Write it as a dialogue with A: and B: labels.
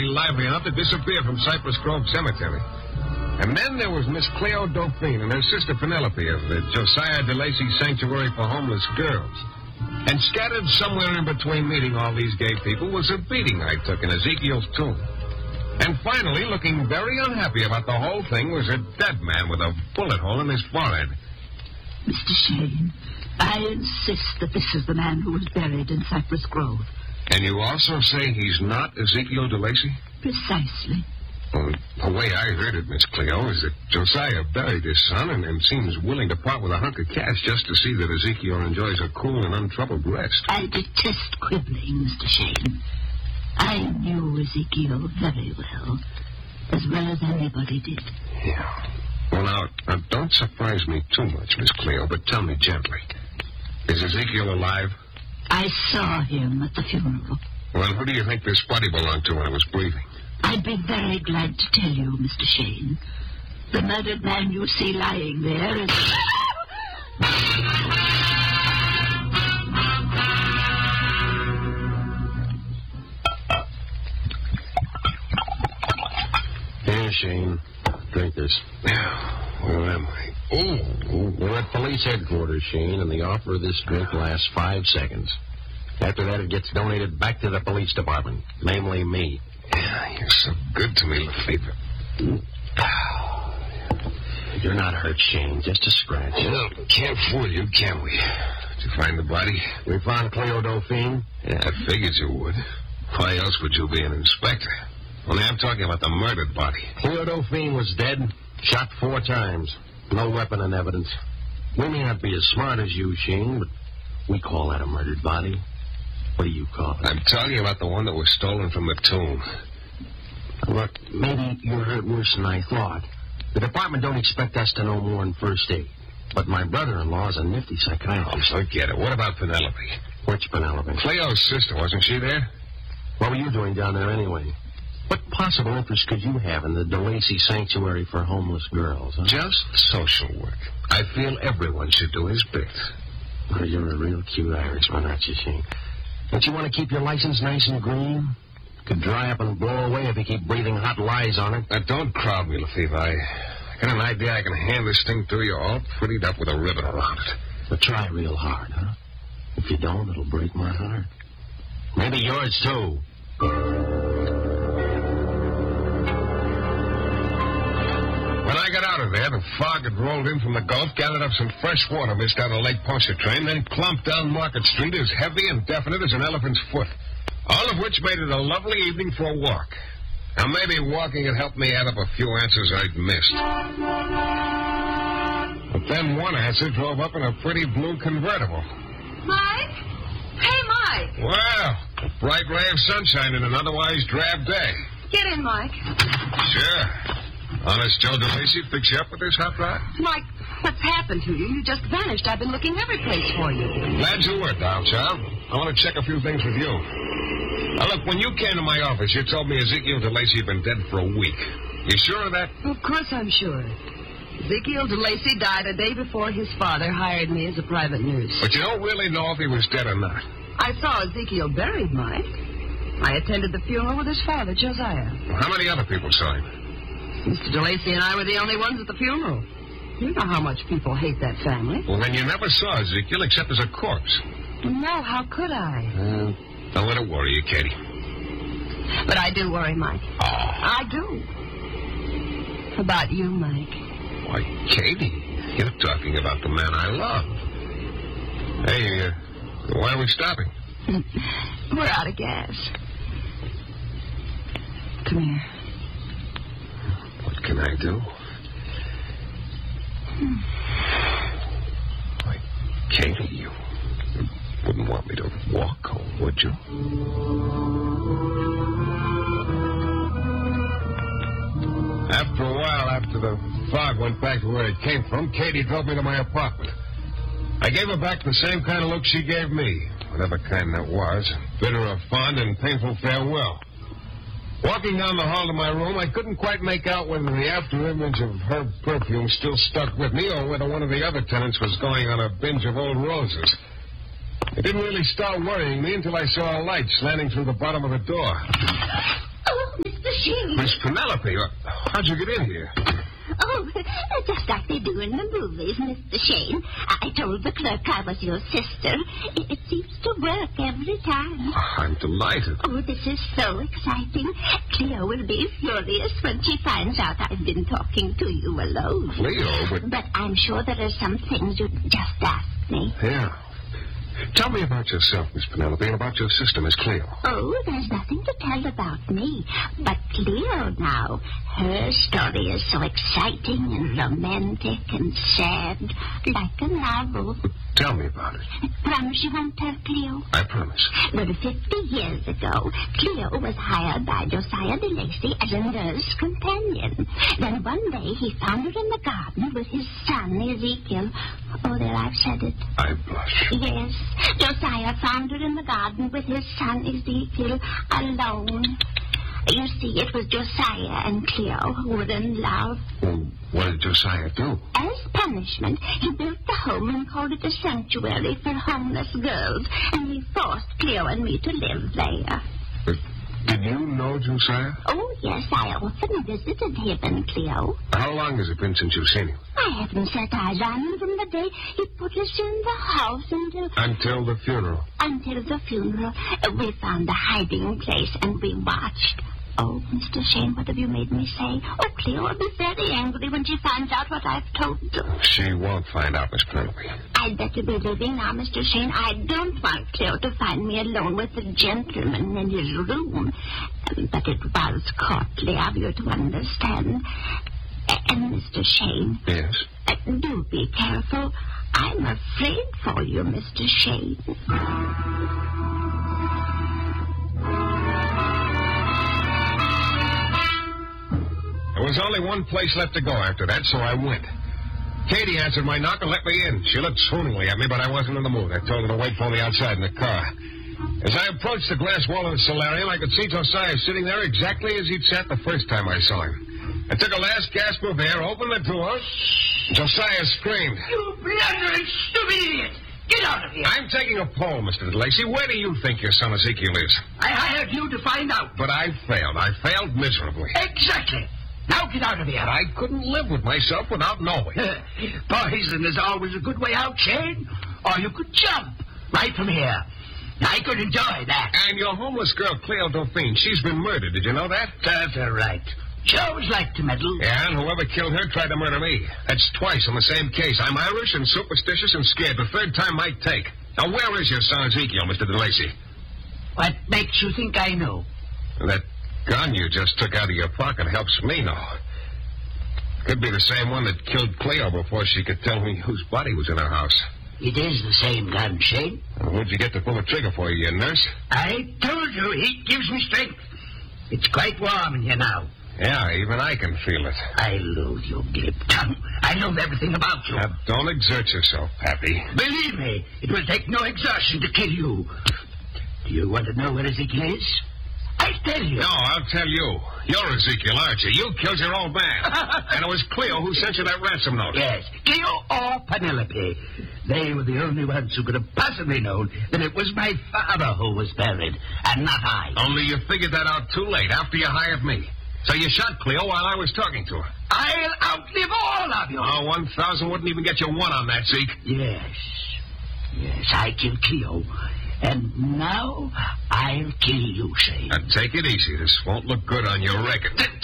A: lively enough to disappear from Cypress Grove Cemetery. And then there was Miss Cleo Dauphine and her sister Penelope of the Josiah DeLacy Sanctuary for Homeless Girls. And scattered somewhere in between meeting all these gay people was a beating I took in Ezekiel's tomb. And finally, looking very unhappy about the whole thing, was a dead man with a bullet hole in his forehead.
B: Mr. Shane, I insist that this is the man who was buried in Cypress Grove.
A: And you also say he's not Ezekiel DeLacy?
B: Precisely.
A: Well, the way I heard it, Miss Cleo, is that Josiah buried his son and seems willing to part with a hunk of cash just to see that Ezekiel enjoys a cool and untroubled rest.
B: I detest quibbling, Mr. Shane. I knew Ezekiel very well as anybody did.
A: Yeah. Well, now, don't surprise me too much, Miss Cleo, but tell me gently. Is Ezekiel alive?
B: I saw him at the funeral.
A: Well, who do you think this body belonged to when it was breathing?
B: I'd be very glad to tell you, Mr. Shane. The murdered man you see lying there is...
C: Here, Shane. Drink this.
A: Where am I?
C: Oh, we're at police headquarters, Shane, and the offer of this drink lasts 5 seconds. After that, it gets donated back to the police department, namely me.
A: Yeah, you're so good to me, Lefevre.
C: You're not hurt, Shane. Just a scratch.
A: Well, can't fool you, can we? Did you find the body?
C: We found Cleo Dauphine.
A: Yeah, I figured you would. Why else would you be an inspector? Only I'm talking about the murdered body.
C: Cleo Dauphine was dead, shot 4 times. No weapon and evidence. We may not be as smart as you, Shane, but we call that a murdered body. What do you call it?
A: I'm talking about the one that was stolen from the tomb.
C: Look, maybe you're hurt worse than I thought. The department don't expect us to know more than first aid. But my brother-in-law's a nifty psychiatrist.
A: Oh, forget it. What about Penelope?
C: Which Penelope?
A: Cleo's sister, wasn't she there?
C: What were you doing down there anyway? What possible interest could you have in the DeLacy Sanctuary for Homeless Girls? Huh?
A: Just social work. I feel everyone should do his bit.
C: Oh, you're a real cute Irishman, aren't you, Shane? Don't you want to keep your license nice and green? Could dry up and blow away if you keep breathing hot lies on it.
A: Now, don't crowd me, Lefevre. I got an idea I can hand this thing to you all prettied up with a ribbon around it.
C: But try real hard, huh? If you don't, it'll break my heart. Maybe yours, too.
A: When I got out of there, the fog had rolled in from the Gulf, gathered up some fresh water mist out of Lake Pontchartrain, then clumped down Market Street as heavy and definite as an elephant's foot. All of which made it a lovely evening for a walk. Now, maybe walking had helped me add up a few answers I'd missed. But then one answer drove up in a pretty blue convertible.
D: Mike? Hey, Mike.
A: Well, a bright ray of sunshine in an otherwise drab day.
D: Get in, Mike.
A: Sure. Honest Joe DeLacy fix you up with this hot rod?
D: Mike, what's happened to you? You just vanished. I've been looking every place for you.
A: Glad you were, doll child. I want to check a few things with you. Now, look, when you came to my office, you told me Ezekiel DeLacy had been dead for a week. You sure of that?
D: Of course I'm sure. Ezekiel DeLacy died a day before his father hired me as a private nurse.
A: But you don't really know if he was dead or not.
D: I saw Ezekiel buried, Mike. I attended the funeral with his father, Josiah.
A: Well, how many other people saw him?
D: Mr. DeLacy and I were the only ones at the funeral. You know how much people hate that family.
A: Well, then you never saw Ezekiel except as a corpse.
D: No, how could I?
A: Don't let it worry you, Katie.
D: But I do worry, Mike.
A: Oh.
D: I do. About you, Mike.
A: Why, Katie, you're talking about the man I love. Hey, why are we stopping?
D: We're out of gas. Come here.
A: What can I do? Why, Katie, you wouldn't want me to walk home, would you? After a while, after the fog went back to where it came from, Katie drove me to my apartment. I gave her back the same kind of look she gave me, whatever kind that was, bid her a fond and painful farewell. Walking down the hall to my room, I couldn't quite make out whether the after-image of her perfume still stuck with me or whether one of the other tenants was going on a binge of old roses. It didn't really start worrying me until I saw a light slanting through the bottom of the door.
B: Oh, Mr.
A: Miss Penelope, how'd you get in here?
B: Oh, just like they do in the movies, Mr. Shane. I told the clerk I was your sister. It seems to work every time.
A: I'm delighted.
B: Oh, this is so exciting. Cleo will be furious when she finds out I've been talking to you alone.
A: Cleo,
B: But I'm sure there are some things you'd just ask me.
A: Yeah. Tell me about yourself, Miss Penelope, and about your sister, Miss Cleo.
B: Oh, there's nothing to tell about me. But Cleo now, her story is so exciting and romantic and sad, like a novel.
A: Tell me about it.
B: Promise you won't tell Cleo?
A: I promise.
B: Well, 50 years ago, Cleo was hired by Josiah DeLacy as a nurse companion. Then one day he found her in the garden with his son, Ezekiel. Oh, there, I've said it.
A: I blush.
B: Yes, Josiah found her in the garden with his son Ezekiel alone. You see, it was Josiah and Cleo who were in love.
A: Well, what did Josiah do?
B: As punishment, he built the home and called it a sanctuary for homeless girls, and he forced Cleo and me to live there.
A: But did you know Josiah?
B: Oh, yes, I often visited him and Cleo.
A: How long has it been since you've seen him?
B: I haven't set eyes on him from the day he put us in the house
A: Until the funeral.
B: Until the funeral. We found a hiding place and we watched. Oh, Mr. Shane, what have you made me say? Oh, Cleo will be very angry when she finds out what I've told her.
A: She won't find out, Miss Penelope.
B: I'd better be leaving now, Mr. Shane. I don't want Cleo to find me alone with the gentleman in his room. But it was courtly of you to understand. And, Mr. Shane...
A: Yes?
B: Do be careful. I'm afraid for you, Mr. Shane.
A: There was only one place left to go after that, so I went. Katie answered my knock and let me in. She looked swooningly at me, but I wasn't in the mood. I told her to wait for me outside in the car. As I approached the glass wall of the solarium, I could see Josiah sitting there exactly as he'd sat the first time I saw him. I took a last gasp of air, opened the door. Josiah screamed.
E: You blundering, stupid idiot! Get out of here!
A: I'm taking a poll, Mr. DeLacy. Where do you think your son Ezekiel is?
E: I hired you to find out.
A: But I failed. I failed miserably.
E: Exactly. Now get out of here.
A: I couldn't live with myself without knowing.
E: Poison is always a good way out, Shane. Or you could jump right from here. I could enjoy that.
A: And your homeless girl, Cleo Dauphine, she's been murdered. Did you know that?
E: That's all right. She always liked to meddle.
A: Yeah, and whoever killed her tried to murder me. That's twice on the same case. I'm Irish and superstitious and scared. The third time might take. Now, where is your son Ezekiel, Mr. DeLacy?
E: What makes you think I know?
A: That gun you just took out of your pocket helps me know. Could be the same one that killed Cleo before she could tell me whose body was in her house.
E: It is the same gun, Shane.
A: Where'd you get to pull the trigger for, you nurse?
E: I told you, heat gives me strength. It's quite warm in here now.
A: Yeah, even I can feel it.
E: I loathe your glib tongue. I know everything about you.
A: Now, don't exert yourself, Pappy.
E: Believe me, it will take no exertion to kill you. Do you want to know where Ezekiel is? I tell you.
A: No, I'll tell you. You're Ezekiel, aren't you? You killed your old man. And it was Cleo who sent you that ransom note.
E: Yes, Cleo or Penelope. They were the only ones who could have possibly known that it was my father who was buried, and not I.
A: Only you figured that out too late, after you hired me. So you shot Cleo while I was talking to her.
E: I'll outlive all of you.
A: Oh, 1,000 wouldn't even get you one on that, Zeke.
E: Yes, I killed Cleo. And now I'll kill you, Shane.
A: Now, take it easy. This won't look good on your record.